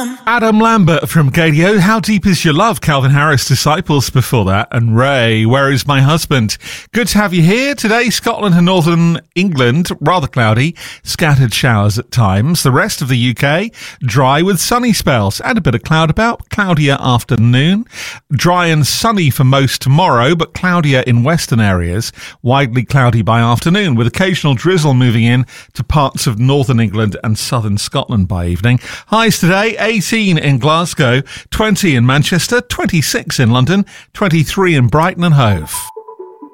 Adam Lambert from KDO, How Deep Is Your Love? Calvin Harris, Disciples before that, and Ray, Where Is My Husband? Good to have you here. Today, Scotland and Northern England, rather cloudy, scattered showers at times. The rest of the UK, dry with sunny spells and a bit of cloud about, cloudier afternoon. Dry and sunny for most tomorrow, but cloudier in western areas. Widely cloudy by afternoon, with occasional drizzle moving in to parts of northern England and southern Scotland by evening. Highs today, 18 in Glasgow, 20 in Manchester, 26 in London, 23 in Brighton and Hove.